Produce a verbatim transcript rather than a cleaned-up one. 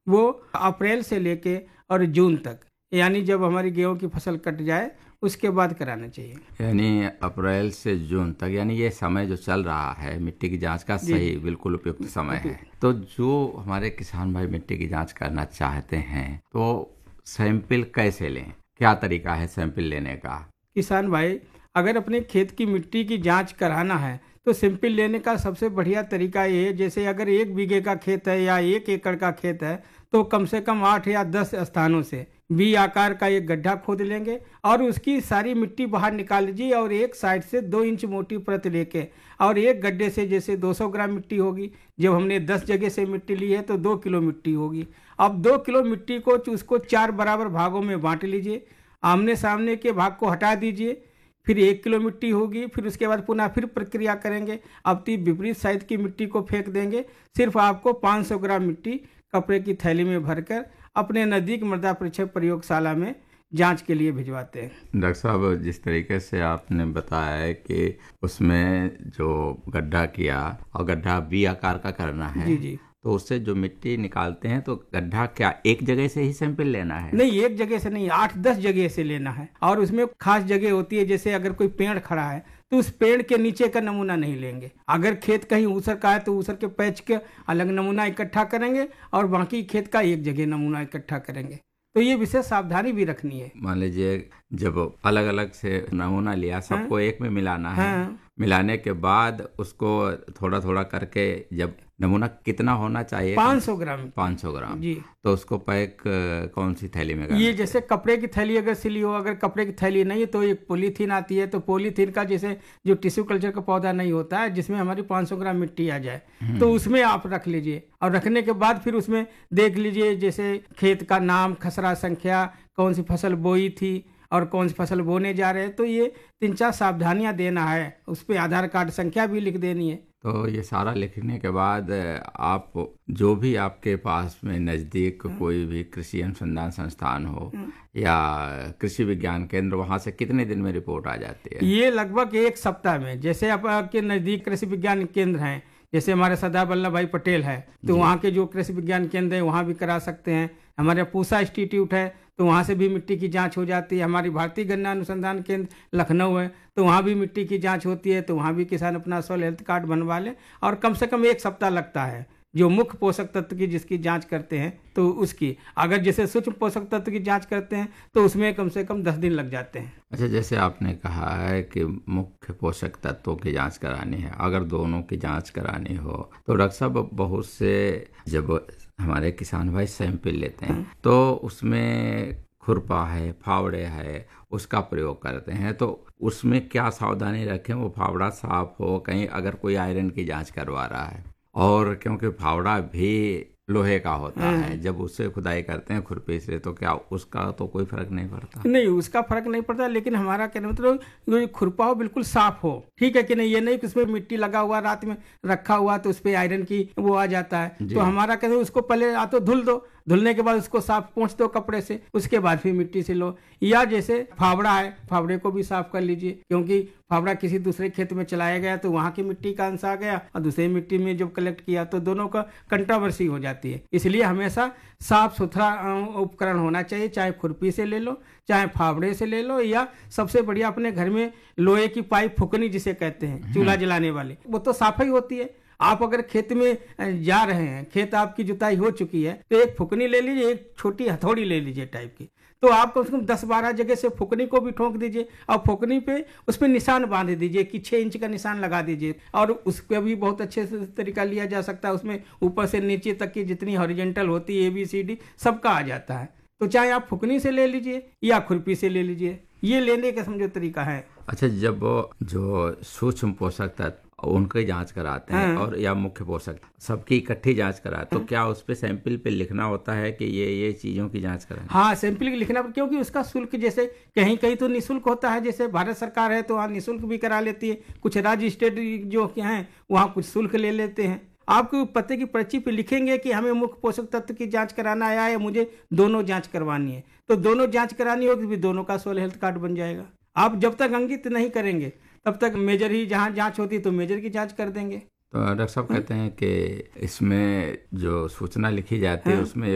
वो अप्रैल से लेके और जून तक, यानी जब हमारी गेहूं की फसल कट जाए उसके बाद कराना चाहिए। यानी अप्रैल से जून तक, यानी ये समय जो चल रहा है मिट्टी की जांच का सही बिल्कुल उपयुक्त समय है। तो जो हमारे किसान भाई मिट्टी की जांच करना चाहते हैं तो सैंपल कैसे लें, क्या तरीका है सैंपल लेने का? किसान भाई अगर अपने खेत की मिट्टी की जांच कराना है तो सैंपल लेने का सबसे बढ़िया तरीका ये है, जैसे अगर एक बीघे का खेत है या एक एकड़ का खेत है तो कम से कम आठ या दस स्थानों से वी आकार का एक गड्ढा खोद लेंगे और उसकी सारी मिट्टी बाहर निकाल लीजिए और एक साइड से दो इंच मोटी परत लेके और एक गड्ढे से जैसे दो सौ ग्राम मिट्टी होगी, जब हमने दस जगह से मिट्टी ली है तो दो किलो मिट्टी होगी। अब दो किलो मिट्टी को उसको चार बराबर भागों में बांट लीजिए, आमने सामने के भाग को हटा दीजिए, फिर एक किलो मिट्टी होगी, फिर उसके बाद पुनः फिर प्रक्रिया करेंगे। अब तीन विपरीत साइड की मिट्टी को फेंक देंगे। सिर्फ आपको पाँच सौ ग्राम मिट्टी कपड़े की थैली में भरकर अपने नज़दीक मृदा परीक्षण प्रयोगशाला में जांच के लिए भिजवाते हैं। डॉक्टर साहब, जिस तरीके से आपने बताया है कि उसमें जो गड्ढा किया और गड्ढा वी आकार का करना है, जी जी, तो उससे जो मिट्टी निकालते हैं तो गड्ढा क्या एक जगह से ही सैंपल लेना है? नहीं, एक जगह से नहीं, आठ दस जगह से लेना है। और उसमें खास जगह होती है, जैसे अगर कोई पेड़ खड़ा है तो उस पेड़ के नीचे का नमूना नहीं लेंगे। अगर खेत कहीं ऊसर का है तो ऊसर के पैच के अलग नमूना इकट्ठा करेंगे और बाकी खेत का एक जगह नमूना इकट्ठा करेंगे। तो ये विशेष सावधानी भी रखनी है। मान लीजिए जब अलग अलग से नमूना लिया, सबको हाँ? एक में मिलाना है। हाँ? मिलाने के बाद उसको थोड़ा थोड़ा करके, जब नमूना कितना होना चाहिए? पाँच सौ ग्राम। पाँच सौ ग्राम जी। तो उसको पैक कौन सी थैली में करना? ये जैसे कपड़े की थैली अगर सिली हो, अगर कपड़े की थैली नहीं है तो एक पॉलीथीन आती है, तो पॉलीथीन का जैसे जो टिश्यू कल्चर का पौधा नहीं होता है जिसमें हमारी पाँच सौ ग्राम मिट्टी आ जाए, तो उसमें आप रख लीजिए। और रखने के बाद फिर उसमें देख लीजिए जैसे खेत का नाम, खसरा संख्या, कौन सी फसल बोई थी और कौन सी फसल बोने जा रहे हैं, तो ये तीन चार सावधानियां देना है। उस पर आधार कार्ड संख्या भी लिख देनी है। तो ये सारा लिखने के बाद आप जो भी आपके पास में नज़दीक कोई भी कृषि अनुसंधान संस्थान हो या कृषि विज्ञान केंद्र, वहाँ से कितने दिन में रिपोर्ट आ जाती है? ये लगभग एक सप्ताह में। जैसे आपके नज़दीक कृषि विज्ञान केंद्र हैं, जैसे हमारे सरदार वल्लभ भाई पटेल है तो वहाँ के जो कृषि विज्ञान केंद्र है वहाँ भी करा सकते हैं। हमारे पूसा इंस्टीट्यूट है तो वहाँ से भी मिट्टी की जांच हो जाती है। हमारी भारतीय गन्ना अनुसंधान केंद्र लखनऊ है तो वहाँ भी मिट्टी की जांच होती है, तो वहाँ भी किसान अपना सॉइल हेल्थ कार्ड बनवा ले। और कम से कम एक सप्ताह लगता है जो मुख्य पोषक तत्व की जिसकी जांच करते हैं तो उसकी। अगर जैसे सूक्ष्म पोषक तत्व की जांच करते हैं तो उसमें कम से कम दस दिन लग जाते हैं। अच्छा, जैसे आपने कहा है कि मुख्य पोषक तत्वों की जांच करानी है, अगर दोनों की जांच करानी हो तो डॉक्टर साहब बहुत से जब हमारे किसान भाई सैंपल लेते हैं तो उसमें खुरपा है, फावड़े है, उसका प्रयोग करते हैं, तो उसमें क्या सावधानी रखें? वो फावड़ा साफ हो, कहीं अगर कोई आयरन की जांच करवा रहा है, और क्योंकि फावड़ा भी लोहे का होता है, जब उससे खुदाई करते हैं खुरपी से तो क्या उसका तो कोई फर्क नहीं पड़ता? नहीं, उसका फर्क नहीं पड़ता, लेकिन हमारा कहना मतलब जो खुरपा हो बिल्कुल साफ हो, ठीक है कि नहीं। ये नहीं कि उसमें मिट्टी लगा हुआ रात में रखा हुआ तो उस पर आयरन की वो आ जाता है। तो हमारा कहते हैं उसको पहले या तो धुल दो, धुलने के बाद उसको साफ पोंछ दो कपड़े से, उसके बाद फिर मिट्टी से लो। या जैसे फावड़ा है, फावड़े को भी साफ कर लीजिए, क्योंकि फावड़ा किसी दूसरे खेत में चलाया गया तो वहां की मिट्टी का अंश आ गया और दूसरी मिट्टी में जब कलेक्ट किया तो दोनों का कंट्रोवर्सी हो जाती है। इसलिए हमेशा साफ सुथरा उपकरण होना चाहिए, चाहे खुरपी से ले लो, चाहे फावड़े से ले लो, या सबसे बढ़िया अपने घर में लोहे की पाइप फुकनी जिसे कहते हैं, चूल्हा जलाने वाली, वो तो साफ ही होती है। आप अगर खेत में जा रहे हैं, खेत आपकी जुताई हो चुकी है, तो एक फुकनी ले लीजिए, एक छोटी हथौड़ी ले लीजिए टाइप की, तो आप कम से कम दस बारह जगह से फुकनी को भी ठोक दीजिए और फुकनी पे उस पर निशान बांध दीजिए कि छः इंच का निशान लगा दीजिए। और उस पर भी बहुत अच्छे से तरीका लिया जा सकता है, उसमें ऊपर से नीचे तक की जितनी हॉरिजॉन्टल होती है, ए बी सी डी सबका आ जाता है। तो चाहे आप फुकनी से ले लीजिए या खुरपी से ले लीजिए, ये लेने का समझो तरीका है। अच्छा, जब जो सूक्ष्म पोषक तत्व उनकी जांच कराते हैं और या मुख्य पोषक सबकी इकट्ठी जांच कराते हैं, तो क्या उस पे सैंपल पे लिखना होता है कि ये ये चीजों की जांच कराएं? हाँ, सैंपल की लिखना, क्योंकि उसका शुल्क जैसे कहीं कहीं तो निःशुल्क होता है, जैसे भारत सरकार है तो वहाँ निःशुल्क भी करा लेती है, कुछ राज्य स्टेट जो हैं वहाँ कुछ शुल्क ले लेते हैं। आपको पते की पर्ची पे लिखेंगे कि हमें मुख्य पोषक तत्व की जांच कराना आया है, मुझे दोनों जांच करवानी है, तो दोनों जांच करानी होगी, दोनों का सोल हेल्थ कार्ड बन जाएगा। आप जब तक अंकित नहीं करेंगे तब तक मेजर ही जहाँ जांच होती है तो मेजर की जांच कर देंगे। तो डॉक्टर साहब कहते हैं कि इसमें जो सूचना लिखी जाती है उसमें